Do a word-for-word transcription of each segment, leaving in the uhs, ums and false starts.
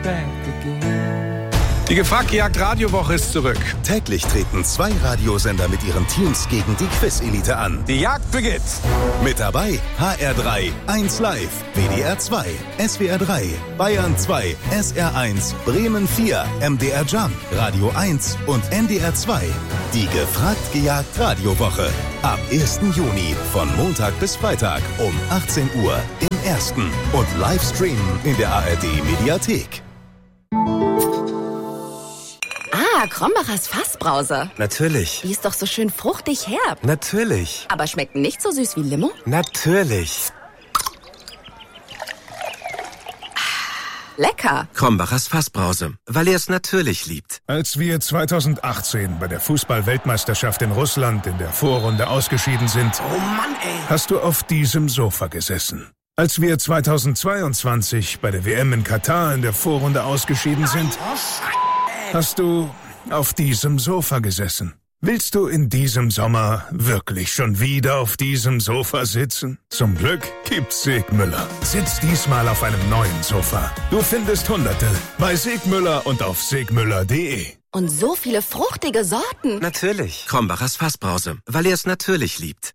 back again. Die Gefragt-Gejagt Radiowoche ist zurück. Täglich treten zwei Radiosender mit ihren Teams gegen die Quiz-Elite an. Die Jagd beginnt. Mit dabei H R drei, eins Live, W D R zwei, S W R drei, Bayern zwei, S R eins, Bremen vier, M D R Jump, Radio eins und N D R zwei. Die Gefragt-Gejagt Radiowoche. Ab ersten Juni von Montag bis Freitag um achtzehn Uhr im Ersten und Livestreamen in der A R D-Mediathek. Ah, Krombacher's Fassbrause. Natürlich. Die ist doch so schön fruchtig herb. Natürlich. Aber schmeckt nicht so süß wie Limo? Natürlich. Lecker. Krombacher's Fassbrause, weil er es natürlich liebt. Als wir zweitausendachtzehn bei der Fußball-Weltmeisterschaft in Russland in der Vorrunde ausgeschieden sind, Oh Mann, ey. hast du auf diesem Sofa gesessen. Als wir zweitausendzweiundzwanzig bei der W M in Katar in der Vorrunde ausgeschieden sind, hast du auf diesem Sofa gesessen. Willst du in diesem Sommer wirklich schon wieder auf diesem Sofa sitzen? Zum Glück gibt's Segmüller. Sitz diesmal auf einem neuen Sofa. Du findest Hunderte bei Segmüller und auf segmüller punkt de. Und so viele fruchtige Sorten. Natürlich. Krombacher's Fassbrause, weil er es natürlich liebt.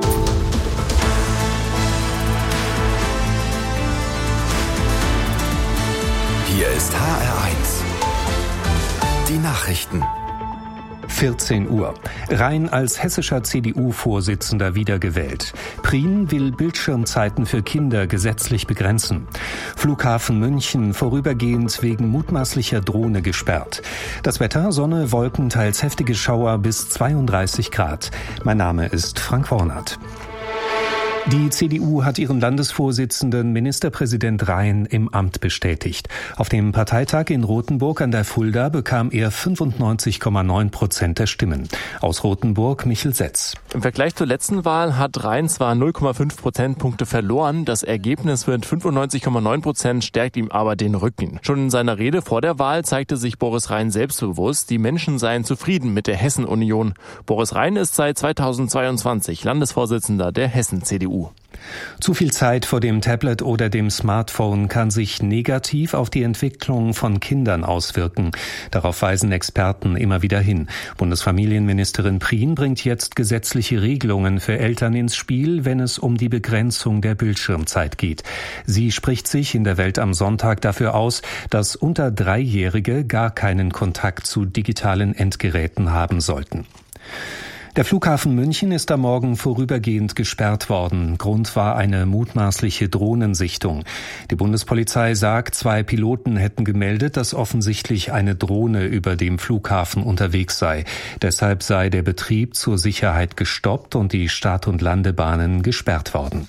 Hier ist H R eins. Die Nachrichten. vierzehn Uhr. Rhein als hessischer C D U-Vorsitzender wiedergewählt. Prien will Bildschirmzeiten für Kinder gesetzlich begrenzen. Flughafen München vorübergehend wegen mutmaßlicher Drohne gesperrt. Das Wetter, Sonne, Wolken, teils heftige Schauer bis zweiunddreißig Grad. Mein Name ist Frank Wornert. Die C D U hat ihren Landesvorsitzenden Ministerpräsident Rhein im Amt bestätigt. Auf dem Parteitag in Rothenburg an der Fulda bekam er fünfundneunzig Komma neun Prozent der Stimmen. Aus Rothenburg Michel Setz. Im Vergleich zur letzten Wahl hat Rhein zwar null Komma fünf Prozentpunkte verloren, das Ergebnis mit fünfundneunzig Komma neun Prozent stärkt ihm aber den Rücken. Schon in seiner Rede vor der Wahl zeigte sich Boris Rhein selbstbewusst, die Menschen seien zufrieden mit der Hessen-Union. Boris Rhein ist seit zweitausendzweiundzwanzig Landesvorsitzender der Hessen-C D U. Zu viel Zeit vor dem Tablet oder dem Smartphone kann sich negativ auf die Entwicklung von Kindern auswirken. Darauf weisen Experten immer wieder hin. Bundesfamilienministerin Prien bringt jetzt gesetzliche Regelungen für Eltern ins Spiel, wenn es um die Begrenzung der Bildschirmzeit geht. Sie spricht sich in der Welt am Sonntag dafür aus, dass unter Dreijährige gar keinen Kontakt zu digitalen Endgeräten haben sollten. Der Flughafen München ist am Morgen vorübergehend gesperrt worden. Grund war eine mutmaßliche Drohnensichtung. Die Bundespolizei sagt, zwei Piloten hätten gemeldet, dass offensichtlich eine Drohne über dem Flughafen unterwegs sei. Deshalb sei der Betrieb zur Sicherheit gestoppt und die Start- und Landebahnen gesperrt worden.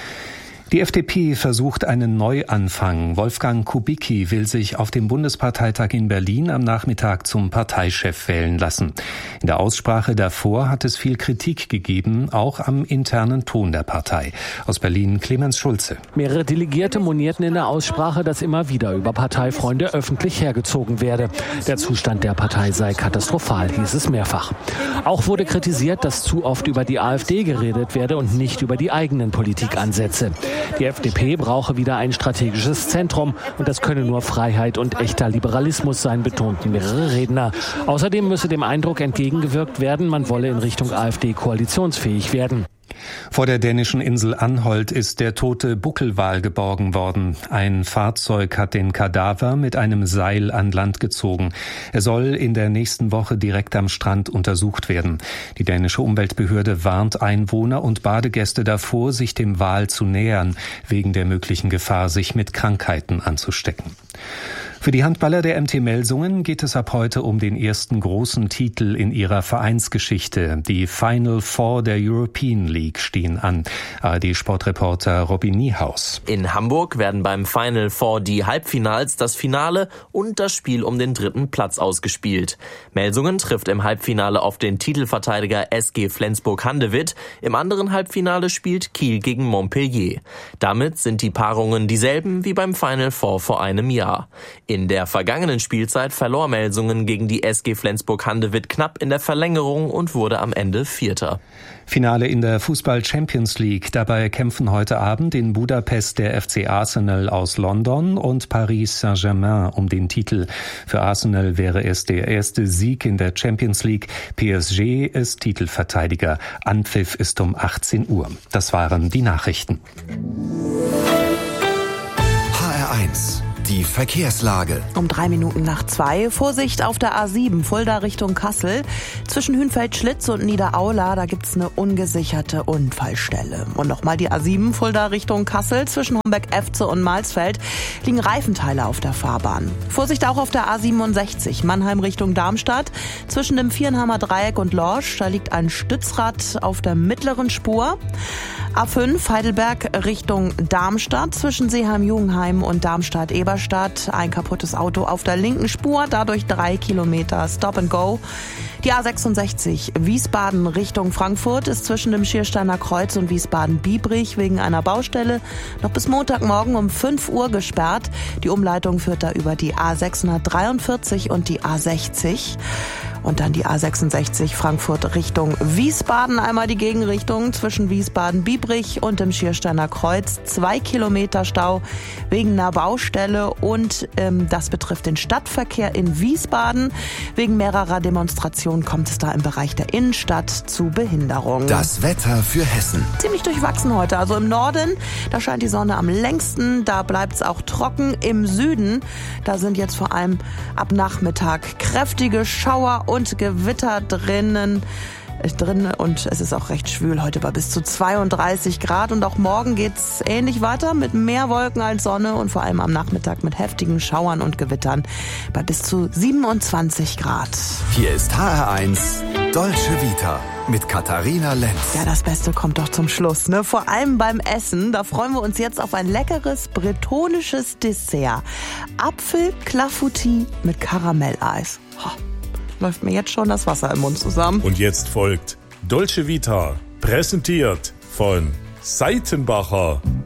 Die F D P versucht einen Neuanfang. Wolfgang Kubicki will sich auf dem Bundesparteitag in Berlin am Nachmittag zum Parteichef wählen lassen. In der Aussprache davor hat es viel Kritik gegeben, auch am internen Ton der Partei. Aus Berlin Clemens Schulze. Mehrere Delegierte monierten in der Aussprache, dass immer wieder über Parteifreunde öffentlich hergezogen werde. Der Zustand der Partei sei katastrophal, hieß es mehrfach. Auch wurde kritisiert, dass zu oft über die AfD geredet werde und nicht über die eigenen Politikansätze. Die F D P brauche wieder ein strategisches Zentrum und das könne nur Freiheit und echter Liberalismus sein, betonten mehrere Redner. Außerdem müsse dem Eindruck entgegengewirkt werden, man wolle in Richtung AfD koalitionsfähig werden. Vor der dänischen Insel Anholt ist der tote Buckelwal geborgen worden. Ein Fahrzeug hat den Kadaver mit einem Seil an Land gezogen. Er soll in der nächsten Woche direkt am Strand untersucht werden. Die dänische Umweltbehörde warnt Einwohner und Badegäste davor, sich dem Wal zu nähern, wegen der möglichen Gefahr, sich mit Krankheiten anzustecken. Für die Handballer der M T Melsungen geht es ab heute um den ersten großen Titel in ihrer Vereinsgeschichte. Die Final Four der European League stehen an. A R D-Sportreporter Robin Niehaus. In Hamburg werden beim Final Four die Halbfinals, das Finale und das Spiel um den dritten Platz ausgespielt. Melsungen trifft im Halbfinale auf den Titelverteidiger S G Flensburg-Handewitt. Im anderen Halbfinale spielt Kiel gegen Montpellier. Damit sind die Paarungen dieselben wie beim Final Four vor einem Jahr. In der vergangenen Spielzeit verlor Melsungen gegen die S G Flensburg-Handewitt knapp in der Verlängerung und wurde am Ende Vierter. Finale in der Fußball-Champions League. Dabei kämpfen heute Abend in Budapest der F C Arsenal aus London und Paris Saint-Germain um den Titel. Für Arsenal wäre es der erste Sieg in der Champions League. P S G ist Titelverteidiger. Anpfiff ist um achtzehn Uhr. Das waren die Nachrichten. H R eins. Die Verkehrslage. Um drei Minuten nach zwei. Vorsicht auf der A sieben, Fulda Richtung Kassel. Zwischen Hünfeld-Schlitz und Niederaula, da gibt's eine ungesicherte Unfallstelle. Und nochmal die A sieben, Fulda Richtung Kassel. Zwischen Homberg-Efze und Malsfeld liegen Reifenteile auf der Fahrbahn. Vorsicht auch auf der A siebenundsechzig, Mannheim Richtung Darmstadt. Zwischen dem Vierenheimer Dreieck und Lorsch, da liegt ein Stützrad auf der mittleren Spur. A fünf, Heidelberg Richtung Darmstadt. Zwischen Seeheim-Jugenheim und Darmstadt-Eberstadt ein kaputtes Auto auf der linken Spur, dadurch drei Kilometer Stop and Go. Die A sechsundsechzig, Wiesbaden Richtung Frankfurt, ist zwischen dem Schiersteiner Kreuz und Wiesbaden-Biebrich wegen einer Baustelle noch bis Montagmorgen um fünf Uhr gesperrt. Die Umleitung führt da über die A sechshundertdreiundvierzig und die A sechzig. Und dann die A sechsundsechzig Frankfurt Richtung Wiesbaden. Einmal die Gegenrichtung zwischen Wiesbaden-Biebrich und dem Schiersteiner Kreuz. Zwei Kilometer Stau wegen einer Baustelle. Und ähm, das betrifft den Stadtverkehr in Wiesbaden. Wegen mehrerer Demonstrationen kommt es da im Bereich der Innenstadt zu Behinderungen. Das Wetter für Hessen. Ziemlich durchwachsen heute. Also im Norden, da scheint die Sonne am längsten. Da bleibt es auch trocken. Im Süden, da sind jetzt vor allem ab Nachmittag kräftige Schauer und Gewitter drinnen. drin und es ist auch recht schwül heute bei bis zu zweiunddreißig Grad und auch morgen geht's ähnlich weiter mit mehr Wolken als Sonne und vor allem am Nachmittag mit heftigen Schauern und Gewittern bei bis zu siebenundzwanzig Grad. Hier ist H R eins Dolce Vita mit Katharina Lenz. Ja, das Beste kommt doch zum Schluss, ne? Vor allem beim Essen. Da freuen wir uns jetzt auf ein leckeres bretonisches Dessert. Apfel-Clafoutis mit Karamelleis. Ha. Läuft mir jetzt schon das Wasser im Mund zusammen. Und jetzt folgt Dolce Vita, präsentiert von Seitenbacher.